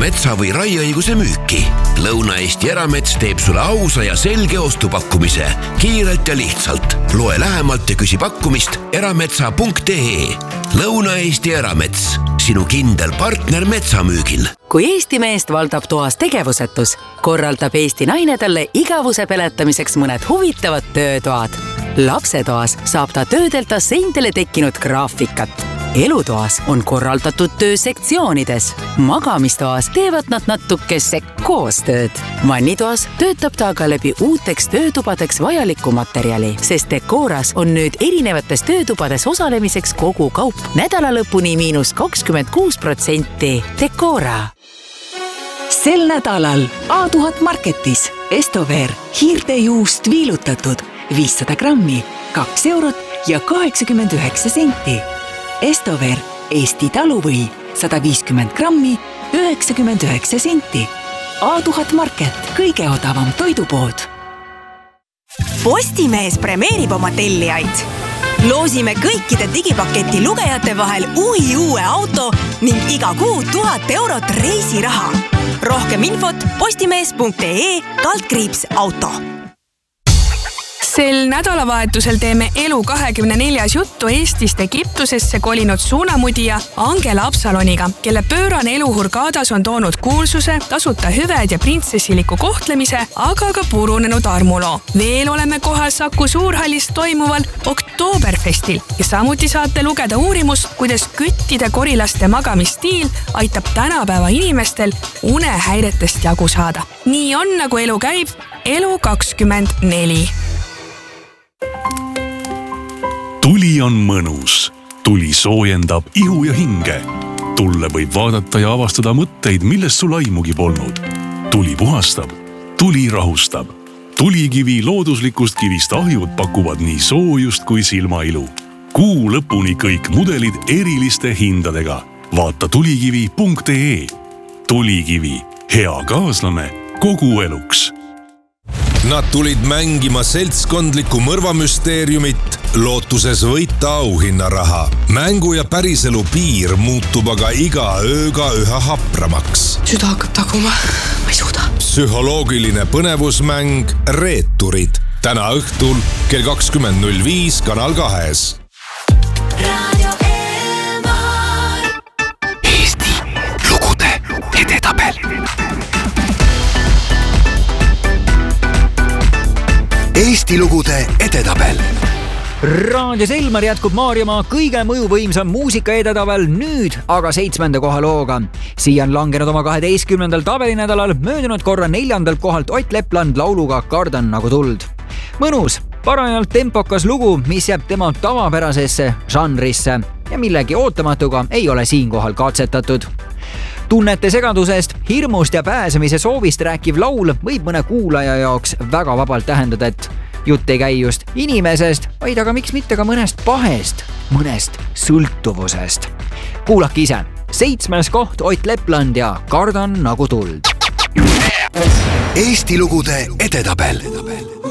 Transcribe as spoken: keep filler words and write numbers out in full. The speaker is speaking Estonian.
erametsa või raieõiguse müüki. Lõuna-Eesti Eramets teeb sulle ausa ja selge ostupakkumise. Kiirelt ja lihtsalt. Loe lähemalt ja küsi pakkumist erametsa punkt ee. Lõuna-Eesti Eramets. Sinu kindel partner metsamüügil. Kui Eesti meest valdab toas tegevusetus, korraldab Eesti naine talle igavuse peletamiseks mõned huvitavad töötoad. Lapsetoas saab ta töödelda seintele tekkinud graafikat. Elutoas on korraldatud töö sektsioonides. Magamistoas teevad nad natukese koostööd. Vannitoas töötab ta aga läbi uuteks töötubadeks vajaliku materjali, sest Decoras on nüüd erinevates töötubades osalemiseks kogu kaup nädala lõpuni miinus kakskümmend kuus protsenti. Decora. Sel nädalal A tuhat Marketis Estover hiirtejuust viilutatud viissada grammi, kaks eurot ja kaheksakümmend üheksa senti. Estover Eesti taluvõi sada viiskümmend grammi, üheksakümmend üheksa senti. A tuhat Market, kõige odavam toidupood. Postimees premeerib oma tellijaid. Loosime kõikide digipaketi lugejate vahel uhi uue auto ning iga kuu tuhat eurot reisiraha. Rohkem infot postimees punkt ee kaldkriips auto. Sel nädalavahetusel teeme elu kahekümne neljas juttu Eestist Egiptusesse kolinud suunamudija Angela Absaloniga, kelle pöörane elu Hurgadas on toonud kuulsuse, tasuta hüved ja printsessiliku kohtlemise, aga ka purunenud armuloo. Veel oleme kohal Saku Suurhallis toimuval Oktooberfestil ja samuti saate lugeda uurimust, kuidas küttide korilaste magamistiil aitab tänapäeva inimestel unehäiretest jagu saada. Nii on, nagu elu käib, elu kakskümmend neli. Tuli on mõnus. Tuli soojendab ihu ja hinge. Tulle võib vaadata ja avastada mõtteid, millest sul aimugi polnud. Tuli puhastab. Tuli rahustab. Tulikivi looduslikust kivist ahjud pakuvad nii soojust kui silmailu. Kuu lõpuni kõik mudelid eriliste hindadega. Vaata tulikivi punkt ee. Tulikivi. Hea kaaslane kogu eluks. Nad tulid mängima seltskondlikku mõrvamüsteeriumit, lootuses võita auhinnaraha. Mängu ja päriselu piir muutub aga iga ööga üha hapramaks. Süda hakkab taguma, ma ei suuda. Psühholoogiline põnevusmäng Reeturid. Täna õhtul kell kakskümmend null viis Kanal kahes. Eesti lugude edetabel. Eesti lugude edetabel. Raadio Selmar jätkub Maarjamaa kõige mõjuvõimsam muusika edetabel nüüd aga seitsmenda koha looga. Siia on langenud oma kaheteistkümnendal tabelinädalal möödunud korra neljandalt kohalt Ott Lepland lauluga Kardan nagu tuld. Mõnus, parajalt tempokas lugu, mis jääb tema tavapärasesse žanrisse ja millegi ootamatuga ei ole siinkohal katsetatud. Tunnete segadusest, hirmust ja pääsemise soovist rääkiv laul võib mõne kuulaja jaoks väga vabalt tähendada, et jutt ei käi just inimesest, vaid aga miks mitte ka mõnest pahest, mõnest sõltuvusest. Kuulake ise. Seitsmes koht Ott Lepland ja Kardan nagu tuld. Eesti lugude edetabel.